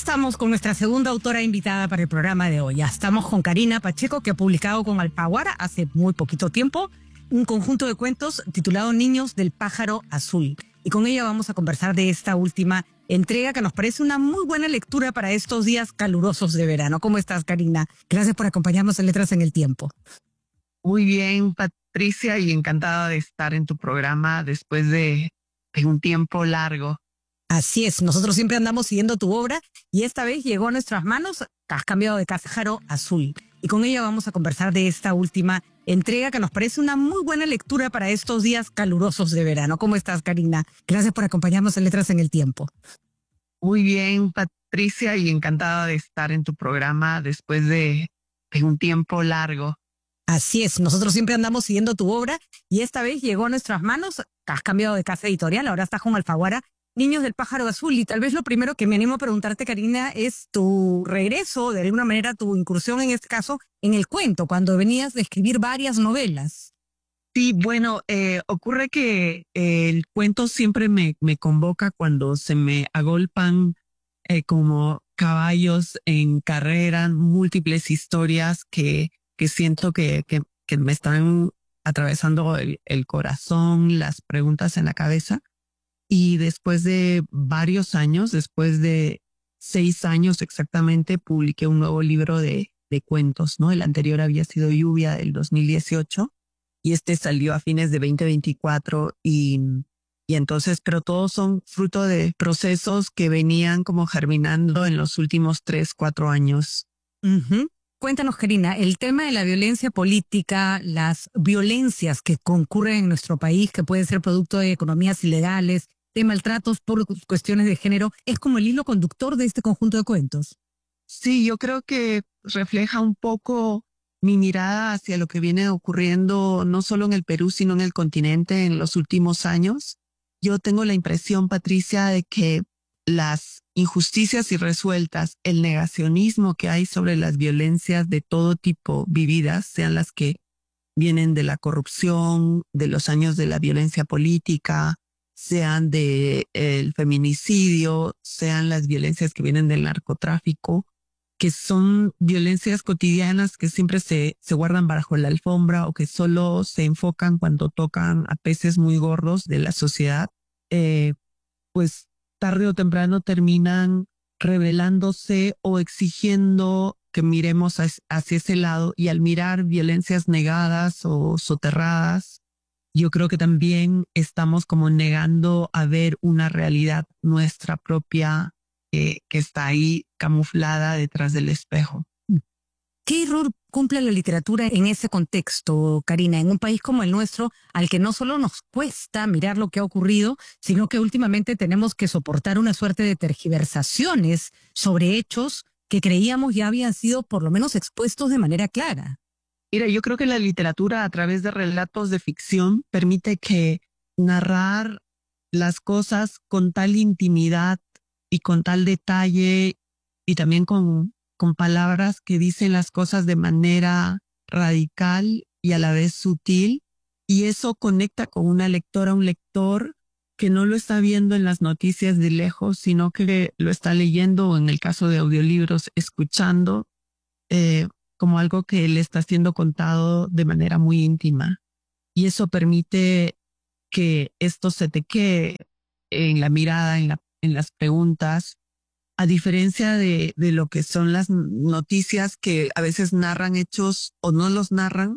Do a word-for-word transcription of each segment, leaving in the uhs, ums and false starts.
estamos con nuestra segunda autora invitada para el programa de hoy. Ya estamos con Karina Pacheco, que ha publicado con Alfaguara hace muy poquito tiempo un conjunto de cuentos titulado Niños del Pájaro Azul. Y con ella vamos a conversar de esta última entrega que nos parece una muy buena lectura para estos días calurosos de verano. ¿Cómo estás, Karina? Gracias por acompañarnos en Letras en el Tiempo. Muy bien, Patricia, y encantada de estar en tu programa después de, de un tiempo largo. Así es, nosotros siempre andamos siguiendo tu obra y esta vez llegó a nuestras manos, has cambiado de Pájaro Azul. Y con ella vamos a conversar de esta última entrega que nos parece una muy buena lectura para estos días calurosos de verano. ¿Cómo estás, Karina? Gracias por acompañarnos en Letras en el Tiempo. Muy bien, Patricia, y encantada de estar en tu programa después de, de un tiempo largo. Así es, nosotros siempre andamos siguiendo tu obra y esta vez llegó a nuestras manos, has cambiado de casa editorial, ahora estás con Alfaguara, Niños del Pájaro Azul. Y tal vez lo primero que me animo a preguntarte, Karina, es tu regreso, de alguna manera tu incursión en este caso, en el cuento, cuando venías de escribir varias novelas. Sí, bueno, eh, ocurre que eh, el cuento siempre me, me convoca cuando se me agolpan eh, como caballos en carrera, múltiples historias que, que siento que, que, que me están atravesando el, el corazón, las preguntas en la cabeza. Y después de varios años, después de seis años exactamente, publiqué un nuevo libro de, de cuentos, ¿no? El anterior había sido Lluvia del dos mil dieciocho y este salió a fines de veinte veinticuatro y, y entonces, pero todos son fruto de procesos que venían como germinando en los últimos tres, cuatro años. Uh-huh. Cuéntanos, Karina, el tema de la violencia política, las violencias que concurren en nuestro país, que pueden ser producto de economías ilegales, de maltratos por cuestiones de género, es como el hilo conductor de este conjunto de cuentos. Sí, yo creo que refleja un poco mi mirada hacia lo que viene ocurriendo no solo en el Perú, sino en el continente en los últimos años. Yo tengo la impresión, Patricia, de que las injusticias irresueltas, el negacionismo que hay sobre las violencias de todo tipo vividas, sean las que vienen de la corrupción, de los años de la violencia política, sean de el feminicidio, sean las violencias que vienen del narcotráfico, que son violencias cotidianas que siempre se, se guardan bajo la alfombra o que solo se enfocan cuando tocan a peces muy gordos de la sociedad, eh, pues tarde o temprano terminan revelándose o exigiendo que miremos hacia ese lado, y al mirar violencias negadas o soterradas, yo creo que también estamos como negando a ver una realidad nuestra propia eh, que está ahí camuflada detrás del espejo. ¿Qué rol cumple la literatura en ese contexto, Karina, en un país como el nuestro, al que no solo nos cuesta mirar lo que ha ocurrido, sino que últimamente tenemos que soportar una suerte de tergiversaciones sobre hechos que creíamos ya habían sido por lo menos expuestos de manera clara? Mira, yo creo que la literatura a través de relatos de ficción permite que narrar las cosas con tal intimidad y con tal detalle y también con, con palabras que dicen las cosas de manera radical y a la vez sutil, y eso conecta con una lectora, un lector que no lo está viendo en las noticias de lejos, sino que lo está leyendo, o en el caso de audiolibros, escuchando, eh, como algo que le está siendo contado de manera muy íntima. Y eso permite que esto se te quede en la mirada, en, la, en las preguntas, a diferencia de, de lo que son las noticias que a veces narran hechos o no los narran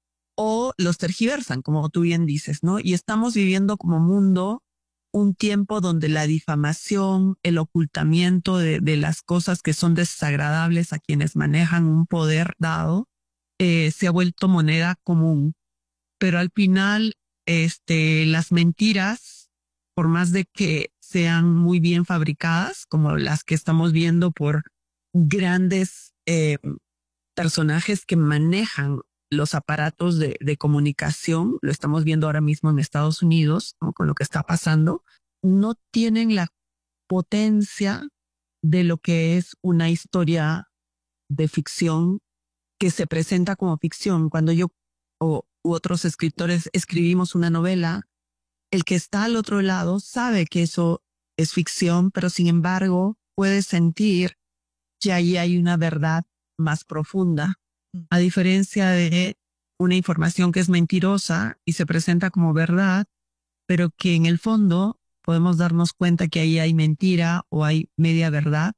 o los tergiversan, como tú bien dices, ¿no? Y estamos viviendo como mundo un tiempo donde la difamación, el ocultamiento de, de las cosas que son desagradables a quienes manejan un poder dado, eh, se ha vuelto moneda común. Pero al final, este, las mentiras, por más de que sean muy bien fabricadas, como las que estamos viendo por grandes eh, personajes que manejan los aparatos de, de comunicación, lo estamos viendo ahora mismo en Estados Unidos, ¿no? Con lo que está pasando, no tienen la potencia de lo que es una historia de ficción que se presenta como ficción. Cuando yo o u otros escritores escribimos una novela, el que está al otro lado sabe que eso es ficción, pero sin embargo puedes sentir que ahí hay una verdad más profunda, a diferencia de una información que es mentirosa y se presenta como verdad, pero que en el fondo podemos darnos cuenta que ahí hay mentira o hay media verdad,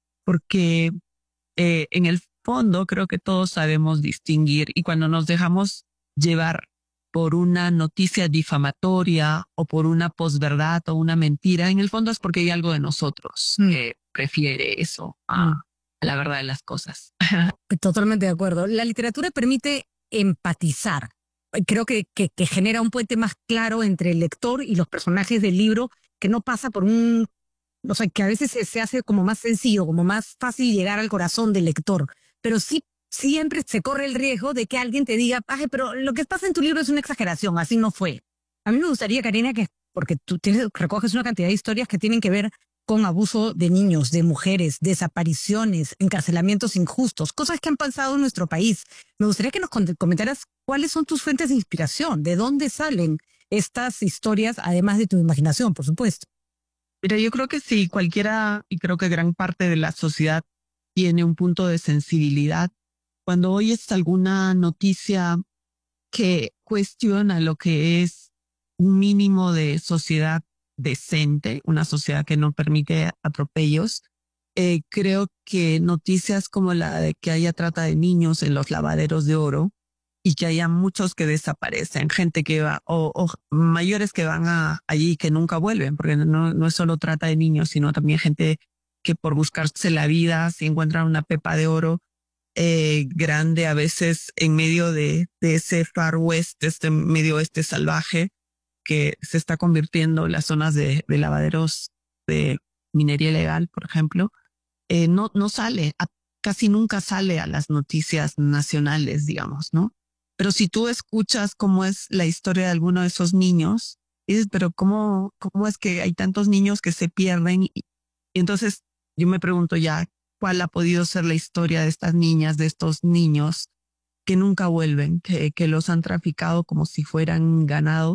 porque eh, en el fondo creo que todos sabemos distinguir, y cuando nos dejamos llevar por una noticia difamatoria o por una posverdad o una mentira, en el fondo es porque hay algo de nosotros mm. que prefiere eso a, mm. a la verdad de las cosas. Totalmente de acuerdo. La literatura permite empatizar. Creo que, que, que genera un puente más claro entre el lector y los personajes del libro, que no pasa por un... O sea, que a veces se, se hace como más sencillo, como más fácil llegar al corazón del lector. Pero sí, siempre se corre el riesgo de que alguien te diga, ay, pero lo que pasa en tu libro es una exageración, así no fue. A mí me gustaría, Karina, que, porque tú tienes, recoges una cantidad de historias que tienen que ver con abuso de niños, de mujeres, desapariciones, encarcelamientos injustos, cosas que han pasado en nuestro país. Me gustaría que nos comentaras cuáles son tus fuentes de inspiración, de dónde salen estas historias, además de tu imaginación, por supuesto. Mira, yo creo que sí, cualquiera, y creo que gran parte de la sociedad tiene un punto de sensibilidad. Cuando oyes alguna noticia que cuestiona lo que es un mínimo de sociedad decente, una sociedad que no permite atropellos, eh, creo que noticias como la de que haya trata de niños en los lavaderos de oro y que haya muchos que desaparecen, gente que va, o, o mayores que van a, allí que nunca vuelven, porque no, no es solo trata de niños, sino también gente que por buscarse la vida, si encuentran una pepa de oro eh, grande, a veces en medio de, de ese far west, este medio oeste salvaje, que se está convirtiendo en las zonas de, de lavaderos de minería ilegal, por ejemplo, eh, no, no sale, a, casi nunca sale a las noticias nacionales, digamos, ¿no? Pero si tú escuchas cómo es la historia de alguno de esos niños, dices, pero ¿cómo, cómo es que hay tantos niños que se pierden? Y, y entonces yo me pregunto ya, ¿cuál ha podido ser la historia de estas niñas, de estos niños que nunca vuelven, que, que los han traficado como si fueran ganado?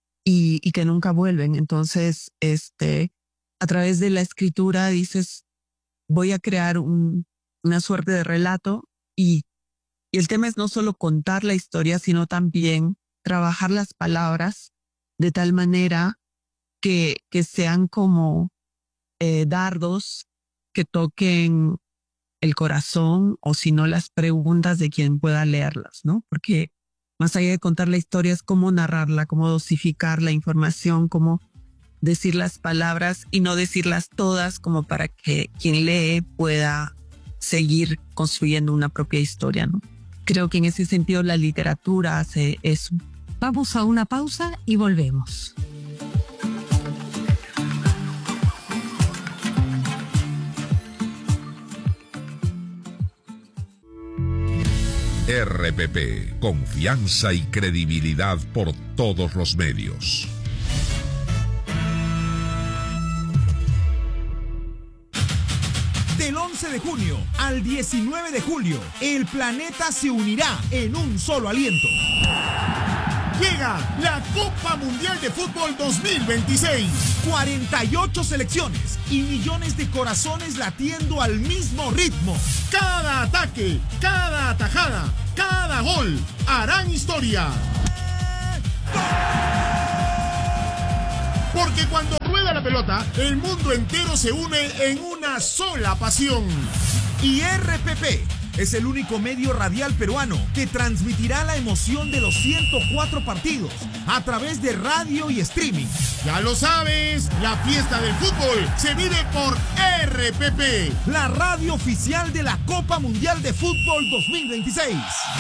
Y, y que nunca vuelven. Entonces, este, a través de la escritura dices, voy a crear un, una suerte de relato y, y el tema es no solo contar la historia, sino también trabajar las palabras de tal manera que, que sean como eh, dardos que toquen el corazón o si no las preguntas de quien pueda leerlas, ¿no? Porque más allá de contar la historia, es cómo narrarla, cómo dosificar la información, cómo decir las palabras y no decirlas todas como para que quien lee pueda seguir construyendo una propia historia, ¿no? Creo que en ese sentido la literatura hace eso. Vamos a una pausa y volvemos. R P P, confianza y credibilidad por todos los medios. Del once de junio al diecinueve de julio, el planeta se unirá en un solo aliento. Llega la Copa Mundial de Fútbol dos mil veintiséis. cuarenta y ocho selecciones y millones de corazones latiendo al mismo ritmo. Cada ataque, cada atajada, cada gol harán historia. Porque cuando rueda la pelota, el mundo entero se une en una sola pasión. Y R P P es el único medio radial peruano que transmitirá la emoción de los ciento cuatro partidos a través de radio y streaming. Ya lo sabes, la fiesta del fútbol se vive por R P P, la radio oficial de la Copa Mundial de Fútbol dos mil veintiséis.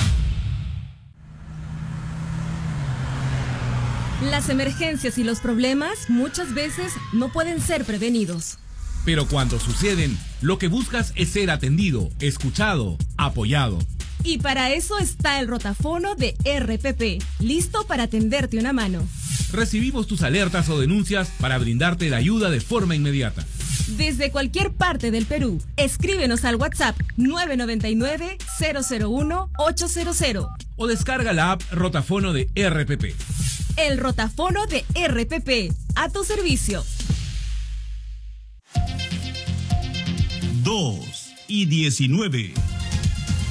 Las emergencias y los problemas muchas veces no pueden ser prevenidos. Pero cuando suceden, lo que buscas es ser atendido, escuchado, apoyado. Y para eso está el rotafono de R P P, listo para tenderte una mano. Recibimos tus alertas o denuncias para brindarte la ayuda de forma inmediata. Desde cualquier parte del Perú, escríbenos al WhatsApp nueve nueve nueve, cero cero uno, ocho cero cero. O descarga la app Rotafono de R P P. El rotafono de R P P, a tu servicio. dos y diecinueve.